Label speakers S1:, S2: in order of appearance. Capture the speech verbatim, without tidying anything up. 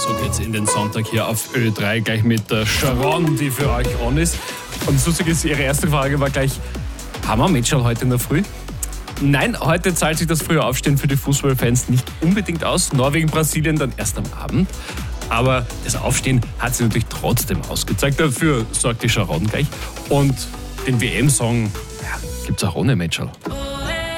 S1: So geht's in den Sonntag hier auf Ö drei, gleich mit der Sharon, die für euch on ist. Und das Lustige ist, ihre erste Frage war gleich, haben wir Matchal heute in der Früh? Nein, heute zahlt sich das frühe Aufstehen für die Fußballfans nicht unbedingt aus. Norwegen, Brasilien dann erst am Abend. Aber das Aufstehen hat sich natürlich trotzdem ausgezeigt. Dafür sorgt die Sharon gleich. Und den W M-Song ja, gibt's auch ohne Matchal.